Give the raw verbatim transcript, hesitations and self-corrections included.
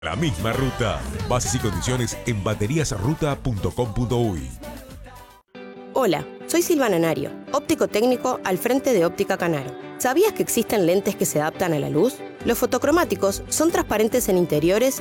La misma ruta. Bases y condiciones en baterías ruta punto com punto uy. Hola, soy Silvana Nario, óptico técnico al frente de Óptica Canaro. ¿Sabías que existen lentes que se adaptan a la luz? Los fotocromáticos son transparentes en interiores